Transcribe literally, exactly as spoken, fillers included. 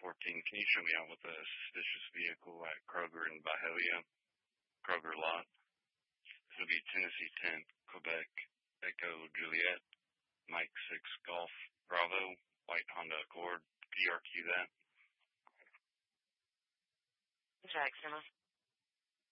fourteen. Can you show me out with a suspicious vehicle at Kroger in Byhalia? Kroger lot. It'll be Tennessee ten, Quebec, Echo Juliet, Mike six Golf Bravo, white Honda Accord. P R Q that. Jackson.